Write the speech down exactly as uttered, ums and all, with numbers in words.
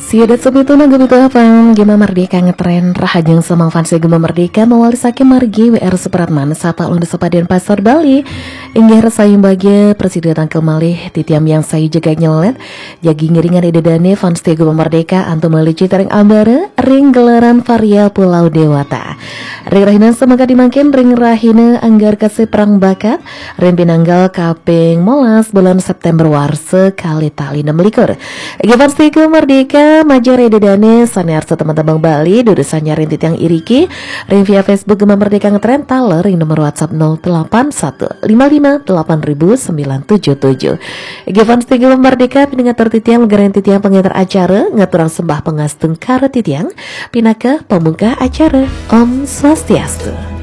Siadat sepitu na gamito hapang Gema Merdeka ngetren rahajeng semang fansi Gema Merdeka mawali saki margi W R Supratman sapa ulun sepadian pasar Bali inggih resayung bagia presiden tangkel malih titiam yang sayu jaga nyelet jagi ngiringan idedane fans Gema Merdeka antum meuli citaring ambara ring gelaran varial Pulau Dewata ring rahina semoga dimangkin ring rahina anggar kasih perang bakat ring pinanggal kaping molas bulan September war sekali tali enam likur Ege fans Gema Merdeka Majare dedane sanearsa teman-teman Bali dudu sanyarin titiang iriki ring via Facebook Gema Merdeka ngetren taler ring nomor WhatsApp nol delapan satu lima lima delapan nol nol sembilan tujuh tujuh. Ege fans Gema Merdeka pindengatur titiang negara titiang pengantar acara ngaturang sembah pengastung karo titiang pinaka pembuka acara Om Swastiastu.